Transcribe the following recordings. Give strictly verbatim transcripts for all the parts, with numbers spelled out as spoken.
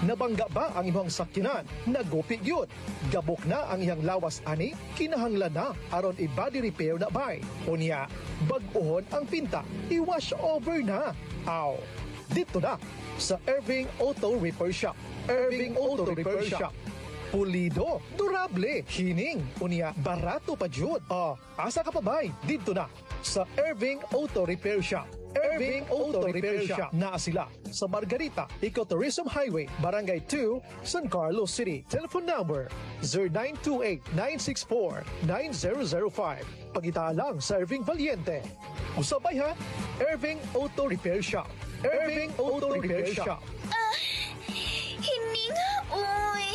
Nabangga ba ang imong sakyanan? Nagupi gyud. Gabok na ang iyang lawas ani, kinahanglan na aron i-body repair na bay. Unya, bag-ohon ang pinta, i-wash over na. Aw, dito na sa Irving Auto Repair Shop. Irving Auto Repair Shop. Pulido, durable, hining, unya, barato pa jud. Ah, asa ka pa bay? Dito na sa Irving Auto Repair Shop. Irving Auto Repair Shop. Naa sila sa Margarita, Ecotourism Highway, Barangay two, San Carlos City. Telephone number zero nine two eight, nine six four, nine zero zero five. Pagita lang sa Irving Valiente. Usabay ha, Irving Auto Repair Shop. Irving Auto Repair Shop. Ah, hining, uy.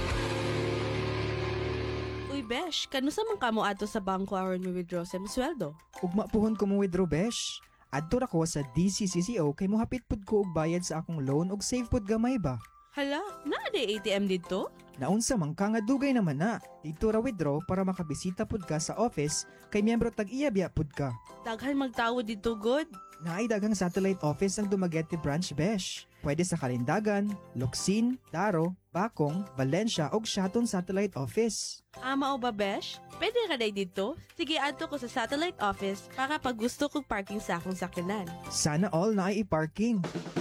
Uy, Besh, kanusa man kamo ato sa bangko aron mi withdraw sa sweldo? Ugma puhon ko mo withdraw, besh. Adto ra ko sa D C C C O kay mohapit pud ko og bayad sa akong loan og save pud gamay ba. Hala, naa day A T M dito? Naunsa man ka nga dugay naman na. Dito ra withdraw para makabisita pud ka sa office kay miyembro tag-iyabya pud ka. Daghan magtawo dito, good. Naay daghang satellite office ang Dumaguete branch, besh. Pwede sa Kalindagan, Locsin, Taro, Bacong, Valencia ug Shaton Satellite Office. Ama o ba, Besh? Pwede ka day dito? Sige, adto ko sa satellite office para pag gusto kong parking sa akong sakyanan. Sana all na ay i-parking.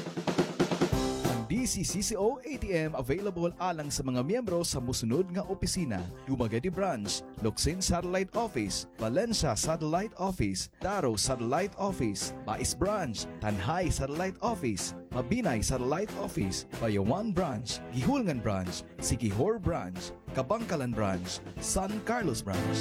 D C C C O A T M available alang sa mga miyembro sa musunod nga opisina: Dumaguete Branch, Locsin Satellite Office, Valencia Satellite Office, Taro Satellite Office, Mais Branch, Tanhay Satellite Office, Mabinay Satellite Office, Bayawan Branch, Gihulngan Branch, Siquijor Branch, Kabangkalan Branch, San Carlos Branch.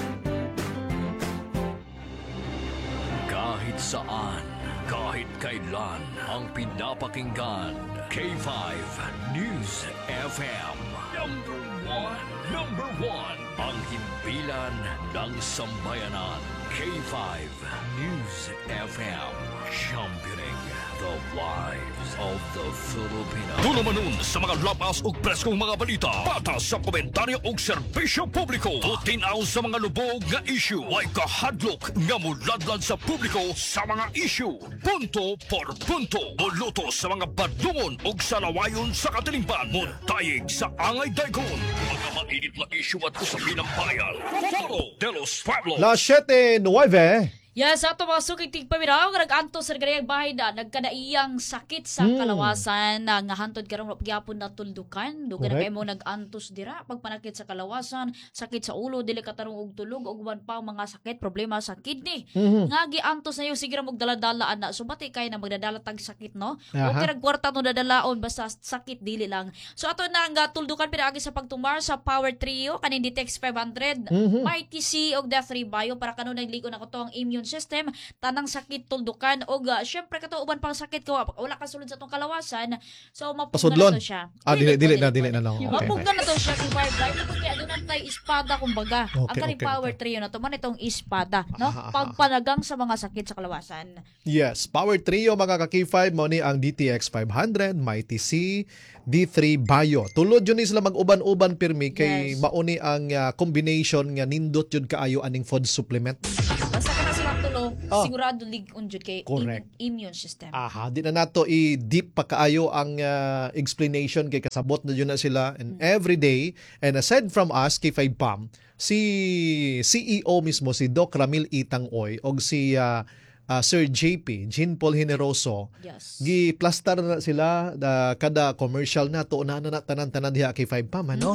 Kahit saan, kahit kailan, ang pinapakinggan, K five News F M. Number one, number one, ang himpilan ng sambayanan. K five News F M. Championing the lives of the Filipinos. Tulo manon sa mga lapas ug preskong mga balita. Patas sa komentaryo ug serbisyo publiko. Tutinaw sa mga lubog nga issue. Way kahadlok nga muladlad sa publiko sa mga issue. Punto por punto. Muluto sa mga badungon ug salawayon sa katilingban. Muntayig sa angay dagon. Mga mainit na issue at usapin ng bayan. Foro de los Pueblos. Las siete nueve. Yes, ato mga sukig tigpamiraw, nag-anto sa ganayang bahay na nagkadaiyang sakit sa Hmm. kalawasan na nga hantod karong gyapon na tuldukan. Dugan na Correct. kayo mo nag-antos dira, pagpanakit sa kalawasan, sakit sa ulo, dili katarong og tulog, og uban pa mga sakit, problema sa kidney. Mhm. Nga giantos na yung sige ra mog daladalaan na. So bati kay na magdadala tag sakit, no? Aha. Okay ra kwarta no dadalaon basta sakit dili lang. So ato na nga tuldukan pinaagi sa pagtumar sa Power Trio kaning D T X five hundred, Mhm. Mighty C og Death three Bio para kanon nagligo na ko to ang immune system, tanang sakit tuldukan og uh, syempre kato uban pang sakit ko wala ka sulod sa tong kalawasan. So mapugna Pasudlon. na to siya. Ah, dili dili na po, dili na lang. Okay. Okay. Mapugna na to siya kay Five Life kaya doon tay espada kumbaga. Ang Okay, kaning okay, Power okay. Trio na to man itong espada, no? Ah, ah, ah. Pagpanagang sa mga sakit sa kalawasan. Yes, Power Trio mga ka-K five mo ni ang D T X five hundred, Mighty C, D three Bio. Tulod yun ni sila mag-uban-uban pirmi kay Yes. mauni ang uh, combination nga nindot yun kaayo aning food supplement. Basta ka na silang tulo, Ah. sigurado ligon jud kay Correct. im- immune system. Aha, di na nato i-deep pa kaayo ang uh, explanation kay kasabot na yun na sila and every day. And aside from us, K five P A M, si C E O mismo, si Doc Ramil Itang-Oy og si uh, uh, Sir J P, Jean Paul Generoso, Yes. gi-plaster na sila da, kada commercial na to na na tanan-tanan diha K five P A M, ano?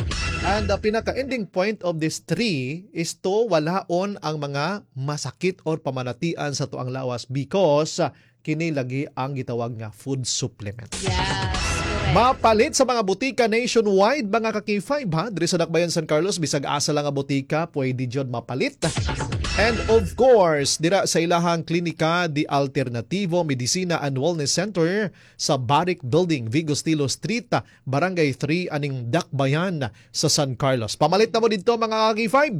And the pinaka-ending point of this tree is to walaon ang mga masakit or pamanatian sa tuang lawas because uh, kini lagi ang gitawag nga food supplement. Yes, correct. Mapalit sa mga butika nationwide mga ka-K five ha. Diri sa Dakbayan San Carlos bisag asa lang nga butika pwede jud mapalit. And of course, dira sa ilahang klinika di Alternativo Medicina and Wellness Center sa Barrick Building, Vigo Stilo Street, Barangay three aning Dakbayan sa San Carlos. Pamalit na mo dito mga ka-K five.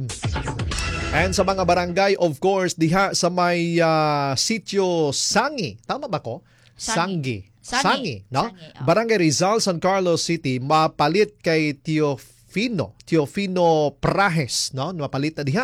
And sa mga barangay, of course, diha sa may uh, sitio Sangi. Tama ba ko? Sangi. Sangi. Sangi. Sangi, no? Sangi, oh. Barangay Rizal, San Carlos City, mapalit kay Teofino, Teofino Prahes, no? Mapalit na diha.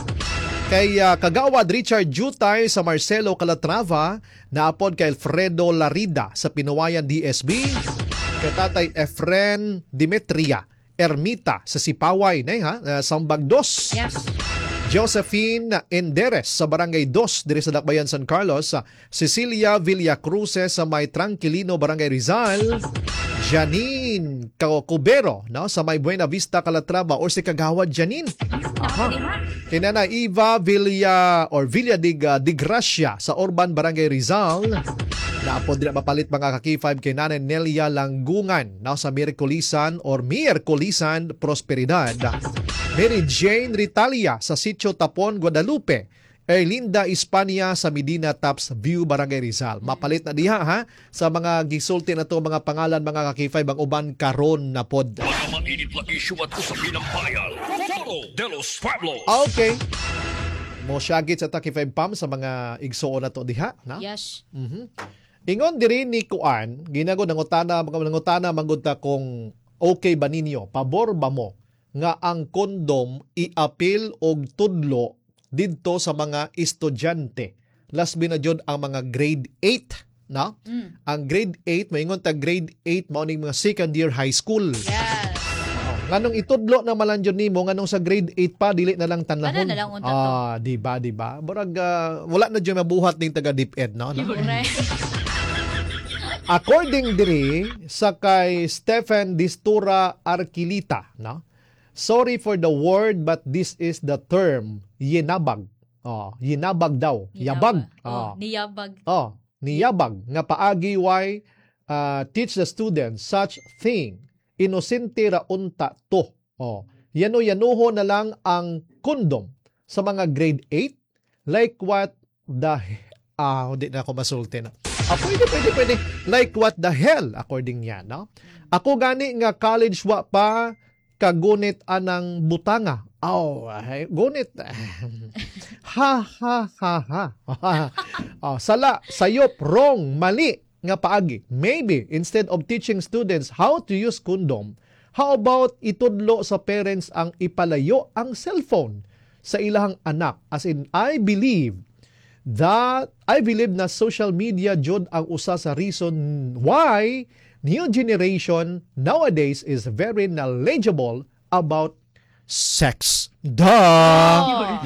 Kay uh, Kagawad Richard Jutay sa Marcelo Calatrava, naapod kay Alfredo Larida sa Pinuwayan D S B. kay Tatay Efren Demetria Ermita sa Sipaway na ha, uh, Sambag dos. Yes. Josephine Enderes sa Barangay dos diri sa Dakbayan San Carlos, Cecilia Villacruces sa May Tranquilino Barangay Rizal, Janine Cubero no sa May Buena Vista Calatrava or si Kagawad Janine. Aha. Kinana Eva Villa or Villa de, de Gracia sa Orban Barangay Rizal. Naapod din mapalit mga ka-K five kay Nanay Nelia Langgungan no sa Miyerkulisan or Miyerkulisan Prosperidad. Mary Jane Ritalia sa Sitio Tapon, Guadalupe. Erlinda Hispania sa Medina Taps View, Barangay Rizal. Mapalit na diha ha sa mga gisulti na to mga pangalan mga ka-K five ang uban karon na pod. Mga mainit na issue at usapin ng bayan. Foro de los Pueblos. Okay. Mo syagit sa K five Pam sa mga igsuon na to diha, na? Yes. Mhm. Ingon diri ni Kuan, ginago nangutana mga nangutana mangud ta kung okay ba ninyo, pabor ba mo nga ang kondom i-apil og tudlo didto sa mga estudyante. Last na jud ang mga grade eight, na? Mm. Ang grade eight, maingon ta grade eight mao ning mga second year high school. Yes. Nganong itudlo na malanjod nimo nganong sa grade eight pa dili na lang tanahon. Ano na lang unta to? Ah, di ba, di ba? Murag uh, wala na jud mabuhat ning taga DepEd, no? no? According diri sa kay Stephen Distura Arquilita, no? Sorry for the word but this is the term yinabag. Oh, yinabag daw. Yabag. Oh, Oh, niyabag. oh, niyabag nga paagi why uh, teach the students such thing. Inosente ra unta to. Oh, yano-yanuho na lang ang kondom sa mga grade eight like what the ah, hindi na ako masulti na. Ah, pwede, pwede, pwede. Like what the hell, according niya, no? Ako gani nga college wa pa kagunit anang butanga. Oh, ay, gunit. ha, ha, ha, ha. oh, sala, sayop, wrong, mali nga paagi. Maybe, instead of teaching students how to use condom, how about itudlo sa parents ang ipalayo ang cellphone sa ilahang anak? As in, I believe that, I believe na social media jud ang usa sa reason why new generation nowadays is very knowledgeable about sex. Duh! Oh.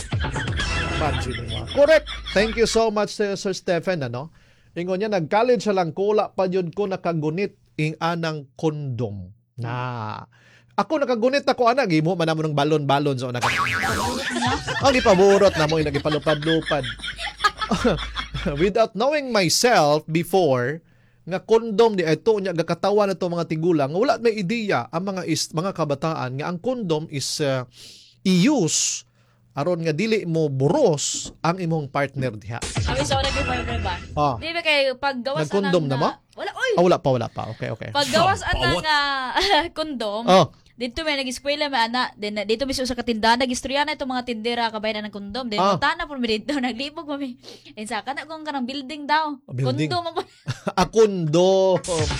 Imagine mo. Correct. Thank you so much, uh, Sir Stephen. Ano? Ingon niya, nag-college siya lang, kula pa yun ko nakagunit ing anang kondom. Na. Ako nakagunit ako, anak. Gimo, manamo ng balon-balon. So, naka... Ang ipaburot na mo, yung nagipalupad-lupad. Without knowing myself before, nga kondom di ito nya gakatawan na to mga tigulang wala may ideya ang mga is, mga kabataan nga ang kondom is uh, i-use aron nga dili mo buros ang imong partner diha. Kami sa naging partner ba? Ah. Di ba kay paggawas Nagkondom na mo? Wala, oy! Ah, wala pa, wala pa. Okay, okay. Paggawas Bawat- anang uh, kondom, Oh, dito may nag-eskwela may ana, then dito mismo sa katindahan nag-istorya na itong mga tindera kabayan ng kondom. Then Ah. ah. na po mi dito, naglibog po mi. And sa kana kung kanang building daw. Building. Kondom mo po. akundo.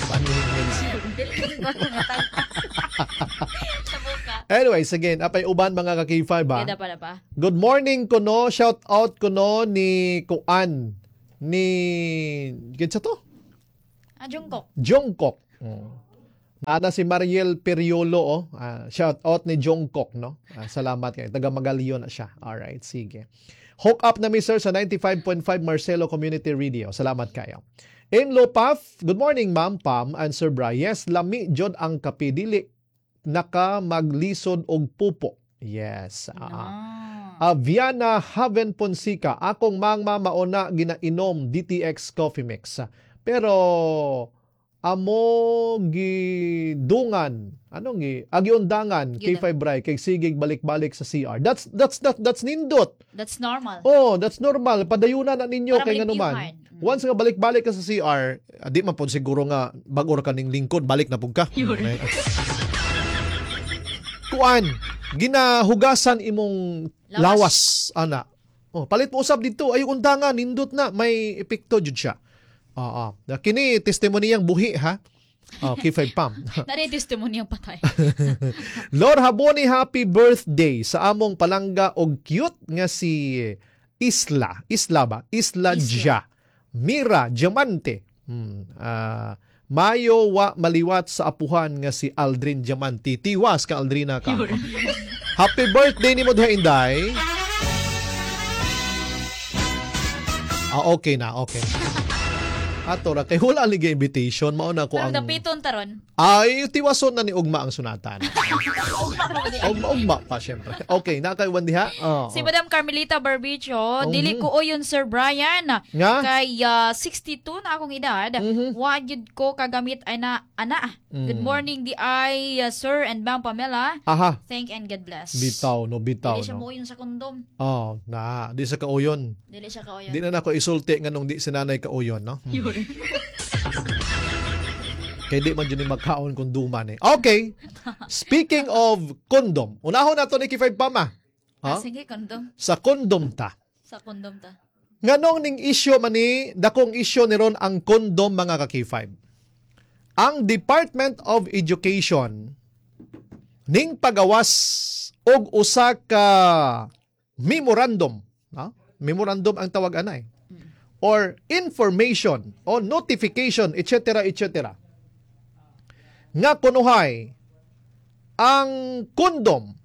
Sa buka. Anyways, again, apay uban mga ka-K five ba? Kaya pa na pa. Good morning kuno, shout out kuno ni Kuan ni kinsa to? Ah, Jungkook. Jungkook. Mm. Naana si Mariel Periolo, oh. Ah, shout out ni Jungkook, no? Ah, salamat kayo. Taga Magalion na siya. Alright, sige. Hook up na mi sir sa ninety-five point five Marcelo Community Radio. Salamat kayo. In Lopaf, good morning ma'am Pam and Sir Bri. Yes, lami jod ang kape dili naka maglisod og pupo. Yes. Ah. Ah. Uh, Viana Haven Ponsica, akong mangma mauna ginainom D T X Coffee Mix. Pero amo gidungan, anong gi agiundangan kay Gina- five Bri kay sigig balik-balik sa C R. That's that's that that's nindot. That's normal. Oh, that's normal. Padayunan na ninyo Para kay malimpyuhan. nganuman. Mm. Once nga balik-balik ka sa C R, ah, di man po siguro nga bag-or ka ning lingkod, balik na pug ka. Okay. Kuan, ginahugasan imong lawas, Lawas. ana. Oh, palit mo usab dito, ay undangan nindot na may epekto jud siya. Oo. Uh, kini testimony yang buhi ha. Oh, K five Pam. Nari testimony ang patay. Lord Haboni, happy birthday sa among palangga og cute nga si Isla. Isla ba? Isla Isla. Dia. Mira Diamante. Hmm. ah, Mayo wa maliwat sa apuhan nga si Aldrin Diamante. Tiwas ka Aldrina ka. Happy birthday ni mo diha Inday. Ah, okay na, okay. Ato ra kay wala liga invitation mao na ko Pero ang dapiton taron. ay tiwason na ni ugma ang sunatan. ugma ugma pa syempre. Okay, na kay Wandiha. Oh. Si Madam Carmelita Barbicho, dili ko oyon Sir Brian. Nga? Kay ah, sixty-two na akong edad. Mhm. Wa gyud ko kagamit ay na ana. Good Mm. morning di ay ah, Sir and Ma'am Pamela. Aha, Thank and God bless. bitaw no bitaw Dili siya no. mo oyon sa kondom. Oh, na di sa kauyon. Dili siya kaoyon. Di na nako isulti nganong di sinanay kauyon no. Kaya di man dyan yung magkaon kung duman eh. Okay. Speaking of condom. Unahon na to ni Kifay Pama. Ah, Ha? sige, kondom. Sa condom ta. Sa kondom ta. Nganong ning issue man ni, dakong issue ni ron ang condom mga ka-K five. Ang Department of Education ning pagawas og usa ka memorandum. Ha? Memorandum ang tawag anay. Or information o notification, et cetera, et cetera. Nga kunuhay ang kondom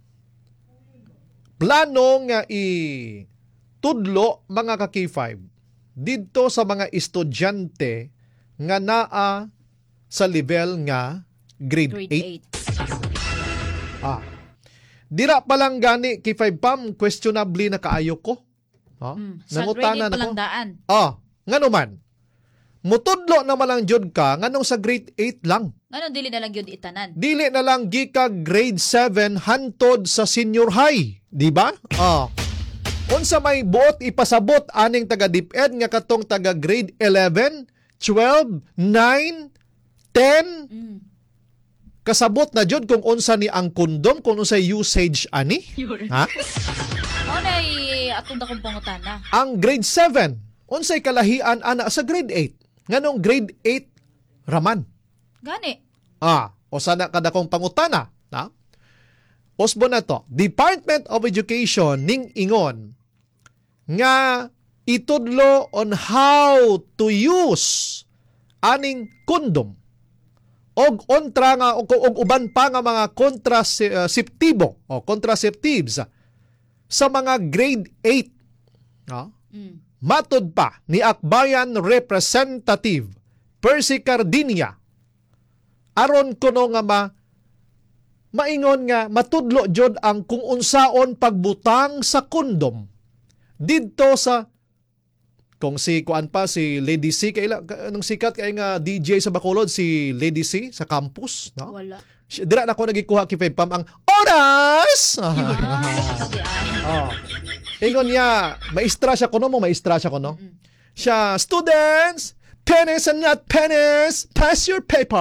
plano nga i-tudlo mga ka-K five didto sa mga estudyante nga naa sa level nga grade, Grade eight. eight. Ah. Dira pa lang gani K five Pam, questionably na kaayo ko. Ha? Mm. Sa grade Nangutanan eight pa lang ako. daan. Ah, ngano man. Mutudlo na malang jud ka nganong sa grade eight lang. Ano dili na lang yun itanan? Dili na lang gika grade seven hantod sa senior high, di ba? Ah. Unsa may buot ipasabot aning taga DepEd nga katong taga grade eleven, twelve, nine, ten Mm. kasabot na jud kung unsa ni ang kondom, kung unsa usage ani. Ha? Ano na atong dakong pangutana? Ang grade seven, unsay kalahian ana sa grade eight. Nganong grade eight raman. Gani. Ah, o sana kada kong pangutana, ha? Osbo na to. Department of Education ning ingon nga itudlo on how to use aning kondom og ontra nga og, og uban pa nga mga kontraseptibo o contraceptives sa mga grade eight. Ha? Mm. Matod pa ni Akbayan Representative Percy Cardinia aron kuno nga ma maingon nga matudlo jud ang kung unsaon pagbutang sa kondom didto sa kung si kuan pa si Lady C kay anong sikat kay nga D J sa Bacolod si Lady C sa campus no. Wala. Si- Dira na ko nagikuha kay Pam ang oras. Ah, sabi ay. Oh. Ingon niya, maestra siya kuno mo, maestra siya kuno. Siya, students, penis and not penis, pass your paper.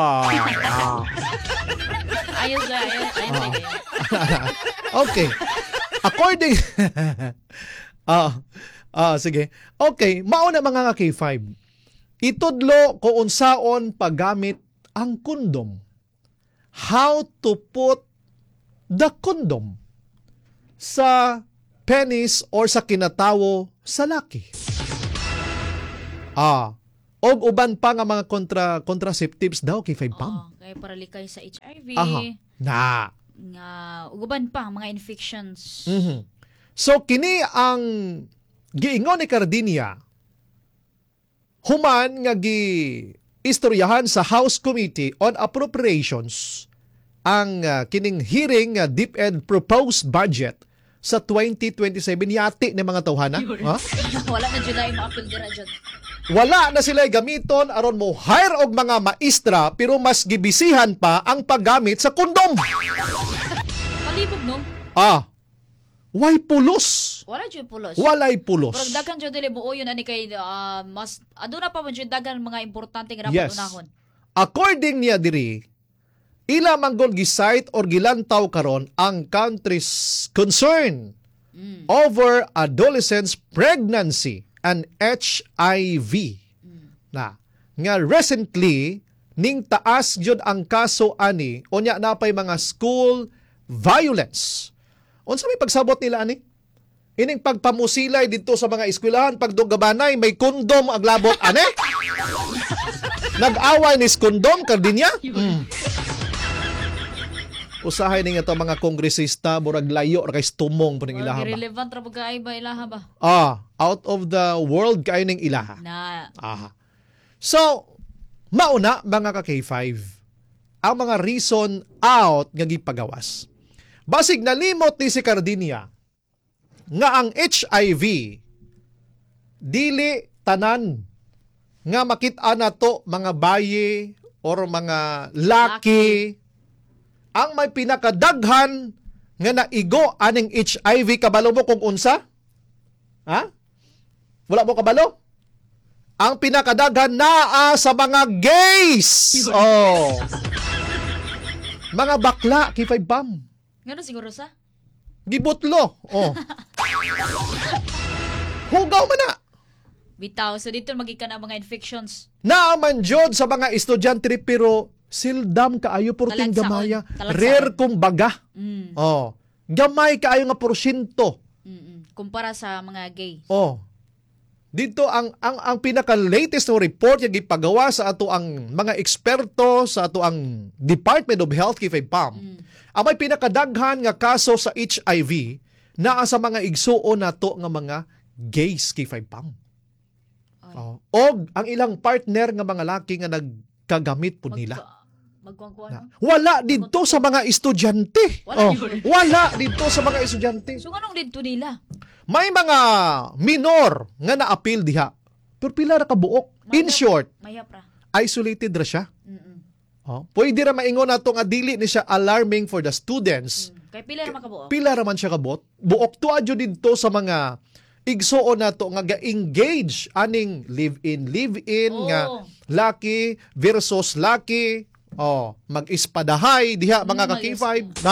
Ayos na, ayos. Ayos na. Okay. According Ah, ah sige. Okay, mao na mga K five. Itudlo ko unsaon paggamit ang kondom. How to put the condom sa penis or sa kinatawo sa laki. Ah, og uban pa nga mga kontra contraceptives daw kay five Pam. Oo, kay para likay sa H I V. Aha. Na. Nga uguban pa mga infections. Mhm. So kini ang giingon ni Cardinia human nga gi istoryahan sa House Committee on Appropriations ang uh, kining hearing nga DepEd proposed budget sa twenty twenty-seven yati ni mga tawhana. Ha? Wala na dyan na yung mga dira dyan. Wala na sila gamiton aron mo hire og mga maestra pero mas gibisihan pa ang paggamit sa kondom. Palibog no? Ah. Why pulos? Wala dyan pulos. Walay pulos. Pero dagan dyan dili buo yun ani kay ah, mas aduna pa man dyan dagan mga importante nga dapat Yes. unahon. According niya diri, ila manggol gisite or gilantaw karon ang country's concern Mm. over adolescents pregnancy and H I V. Na nga recently ning taas gyud ang kaso ani unya napay mga school violence. Unsa may pagsabot nila ani? Ining pagpamusilay dito sa mga eskwelahan pagdugabanay may kondom ang labot ani? Nag-away ni kondom Cardinia? Mm. Usahay ni nga to mga kongresista murag layo ra kay tumong po ning ilaha ba. Irrelevant ra ba ba ilaha ba? Ah, out of the world kay ning ilaha. Na. Aha. So, mauna mga ka K five, ang mga reason out nga gipagawas. Basig nalimot ni si Cardinia nga ang H I V dili tanan nga makita na to mga bayi or mga laki ang may pinakadaghan nga naigo aning H I V. Kabalo mo kung unsa? Ha? Wala mo kabalo? Ang pinakadaghan naa sa mga gays. Oh. Mga bakla, kifay bam. Ngano siguro sa? Gibutlo. Oh. Hugaw man na. Bitaw, so dito magikan ang mga infections. Naaman jud sa mga estudyante pero sildam kaayo porting Talagsaon. gamaya. Talagsaon. Rare kung baga. Mm. Oh. Gamay kaayo nga porsyento. Mm-mm. Kumpara sa mga gay. Oh. Dito ang ang ang pinaka-latest na report yung gipagawa sa ato ang mga eksperto sa ato ang Department of Health kay P A M. Mm. Ang may pinakadaghan nga kaso sa H I V naa sa mga igsuon nato nga mga gays kay P A M. Oh. Og ang ilang partner nga mga laki nga nagkagamit po nila. Magkuang-kuang. Na, wala dito sa mga estudyante. Wala Oh, wala dito sa mga estudyante. So anong dito nila? May mga minor nga na-appeal diha. Pero pila ra ka buok. In Mayap- short, Mayap ra. isolated ra siya. Mm-mm. Oh, pwede ra maingon nato nga dili ni siya alarming for the students. Mm. Kay pila ra makabuo. Pila ra man siya kabot. Buok tuwa jud dito sa mga igsuon nato nga ga-engage aning live-in live-in Oh. nga laki versus laki. Oh, mag-ispadahay diha mga Mm, ka K five na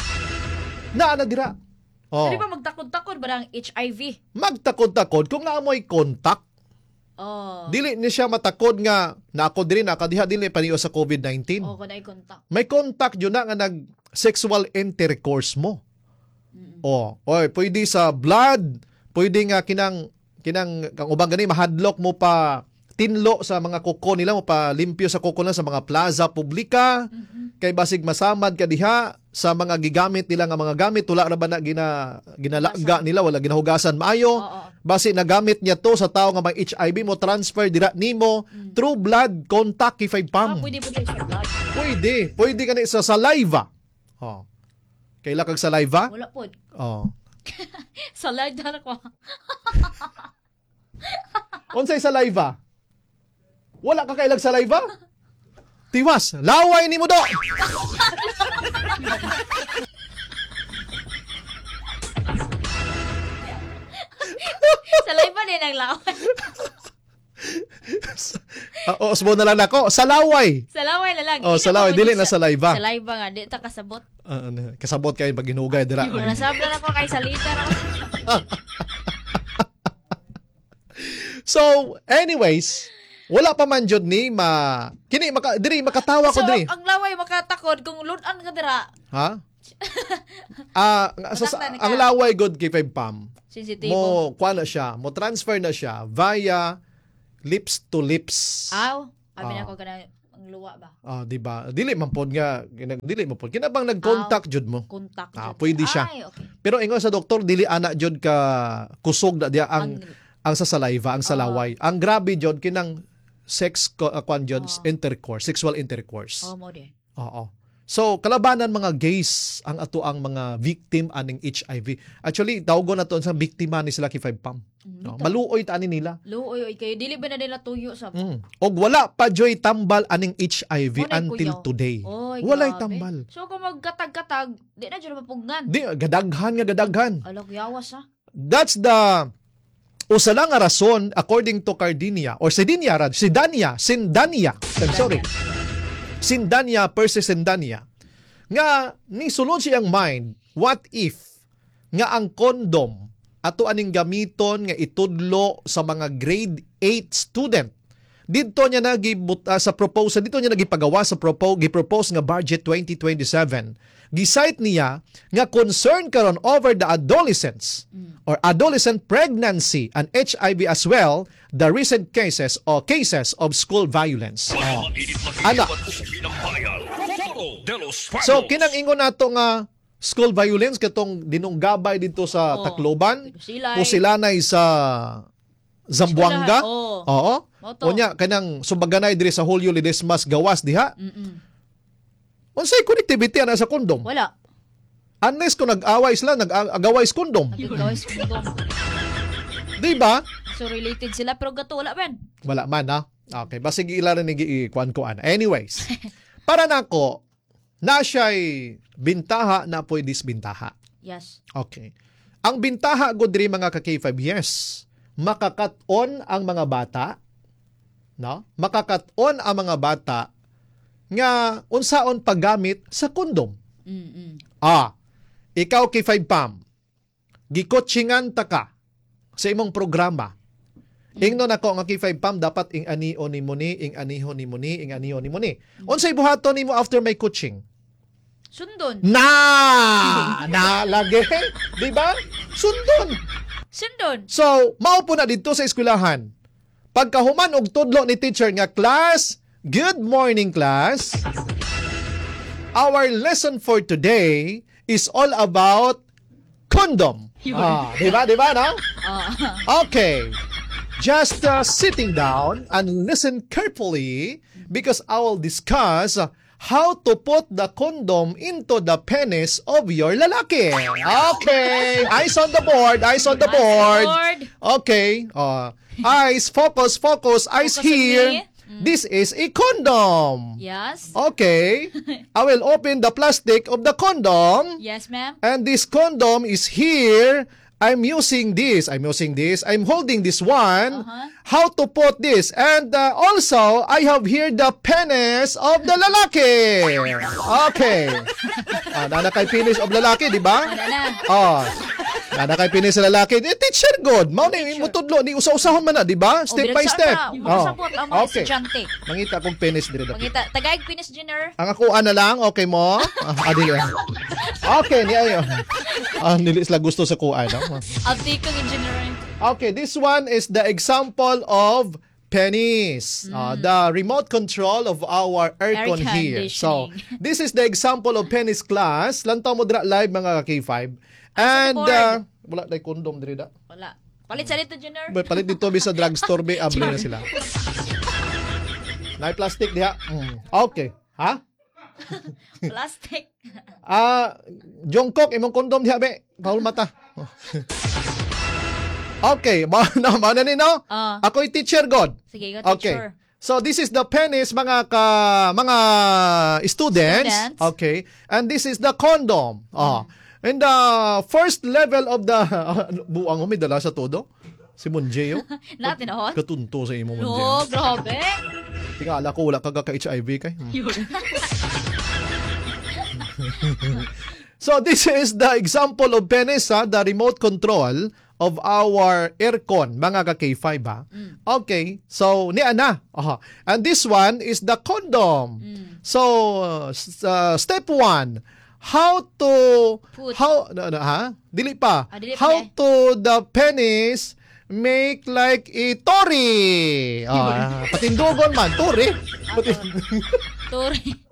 na na dira. Oh, So, di ba magtakod-takod ba ang H I V? magtakod-takod kung naamoy contact. Oh. Dili ni siya matakod nga na ako diri na kadiha dili paniyo sa COVID nineteen. Oh, kung na contact. May contact yun na nga nag sexual intercourse mo. Oh, oy, pwede sa blood, pwede nga kinang kinang kang ubang gani mahadlok mo pa tinlo sa mga kuko nila mo pa limpyo sa kuko nila sa mga plaza publika. Kay basig masamad ka diha sa mga gigamit nila nga mga gamit wala ra ba na gina ginalaga nila wala ginahugasan maayo. Oo. Basi nagamit niya to sa tao nga may H I V mo transfer dira nimo through blood contact kay five Ah, pam. pwede po tayo sa blood. Pwede. Pwede ka na sa saliva. Oh. Kaila kag saliva? Wala po. Oh. Sa live na ko. Unsay saliva? Wala ka kailag saliva? Tiwas, laway ni mo do. Sa live ba din ang laway? Uh, oh, subo na lang nako. Sa laway. Sa laway na lang. Oh, Ina sa laway. mo, Dili di na sa saliva. Sa live ba nga, di ta kasabot. Uh, ano, kasabot kayo pag ginugay dira. Nasabla na ko kay salita na. So, anyways, wala pa man jud ni ma kini maka diri makatawa ko So, diri. ang laway makatakod kung lunan ka dira. Ha? Ah, nga- sa- sa- Mataktan ka. ang laway god kay five pam. Sensitive. Mo kuha na siya, mo transfer na siya via lips to lips. Aw, abi Ah. na ko kana ang luwa ba. Ah, di ba? Dili man pod nga gina- dili man pod. Kinabang nag-contact jud mo. Contact. Ah, jud. pwede siya. Ay, okay. Pero ingon sa doktor dili ana jud ka kusog na diya ang Ang- ang sa saliva, ang salaway. Ang grabe jud kinang sex ko uh, kwan jud, Oo. intercourse, sexual intercourse. Oh, mo di. Oo. So, kalabanan mga gays ang ato ang mga victim aning H I V. Actually, tawgo na to sa biktima ni sila kay five pam. No? Maluoy ta ani nila. Luoy oy kayo dili ba na nila tuyo sa. Mm. Og wala pa joy tambal aning H I V Walay until kuyaw. today. Oy, Walay grabe. tambal. So kung magkatag-katag, di na jud mapugnan. Di gadaghan nga gadaghan. Alok yawas ha. That's the usa lang nga rason according to Cardinia or Sidinia rad, Sidania, Sindania. I'm sorry. Sindania versus Sindania. Nga ni sulod siyang mind, what if nga ang kondom ato aning gamiton nga itudlo sa mga grade eight student dito niya nagibut uh, sa proposal, dito niya nagipagawa sa propo, gipropose nga budget twenty twenty-seven. Gisite niya nga concern karon over the adolescents or adolescent pregnancy and H I V as well, the recent cases or cases of school violence. Oh. Ana. So kinang ingon nato nga school violence katong dinunggabay dito sa Oo. Tacloban, Pusilay. Pusilanay sa Zamboanga. Oo. Oo. Moto. Unya kanang subaganay diri sa Julio Ledesmas gawas diha. Mm-mm. Unsay connectivity ana sa kondom? Wala. Unless kung nag-away sila, nag-agaway sa kondom. Nagkagaway sa kondom. Di ba? So related sila pero gato wala man. Wala man ha. Okay, basta ila rin i-kuan ko ana. Anyways, para nako na siya'y bintaha na po'y disbintaha. Yes. Okay. Ang bintaha go diri mga ka K five, yes, makakat-on ang mga bata, no? Makakat-on ang mga bata nga unsaon paggamit sa kondom. Mm-mm. Ah, ikaw K five Pam, gikotsingan ta ka sa imong programa. Ingnon ako nga K five Pam dapat ing anio ni mo ni, ing aniho ni mo ni, ing anio ni mo ni. Unsay buhaton nimo after may coaching? Sundon. Na! Nalagi. Di ba? Sundon. Sundon. So, mao po na dito sa eskwelahan. Pagkahuman og tudlo ni teacher nga, class, good morning class. Our lesson for today is all about condom. Ah, di ba? Di ba, no? Ah. Okay. Just uh, sitting down and listen carefully because I will discuss how to put the condom into the penis of your lalaki. Okay. Eyes on the board. Eyes on the Eyes on the board. board. Okay. Uh, eyes, focus, focus. Eyes Focus on here. me. This is a condom. Yes. Okay. I will open the plastic of the condom. Yes, ma'am. And this condom is here. I'm using this. I'm using this. I'm holding this one. Uh-huh. How to put this. And uh, also, I have here the penis of the lalaki. Okay. Ah, nanakay penis of lalaki, di ba? Wala na. Oh. Nanakay penis sa lalaki. Eh, teacher God. Mao ni mo tudlo ni usa-usahon man na, di ba? Step by step. Oh. Masabot ang mga Okay. estudyante. Mangita kong penis dire dapit. Pangita, tagaig Pinis Junior. Ang ako ana lang, okay mo? Ah, adili. Okay, ni ayo. Ah, nili sila gusto sa kuan, no? Aptikong engineering. Okay, this one is the example of penis. Uh, the remote control of our aircon Air here. So, conditioning. this is the example of penis class. Lantaw mo dra live mga K five. And board. uh, wala na condom diri da. Wala. Palit sa dito, Junior. But palit dito bi sa drugstore be abli na sila. Nay plastic diha. Mm. Okay. Ha? Plastic. Ah, Jungkook imong condom diha be. Paul mata. Okay, ba na ba na ni no? Ah. Ako'y teacher God. Sige, go Okay. teacher. So this is the penis mga ka mga students. Students. Okay. And this is the condom. Ah. And the first level of the buang umi dala sa todo. Si Monjeo. Natin ako. Katunto sa imo No, Monjeo. grabe. Tingala ko wala ka ka H I V kay. So this is the example of penis, ha, the remote control of our aircon, mga ka K five, ha? Okay, so ni ana. Aha. And this one is the condom. So uh, s- uh, step one, how to Put. how no, no, ha? Dili pa. Ah, dili pa How eh. to the penis make like a tori. Ah, patindugon man, tori. Patin- Turi.